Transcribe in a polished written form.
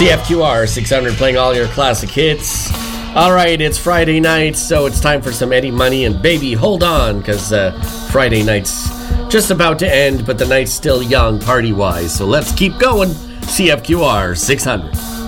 CFQR 600 playing all your classic hits. All right, it's Friday night, so it's time for some Eddie Money. And baby, hold on, because Friday night's just about to end, but the night's still young party-wise. So let's keep going. CFQR 600.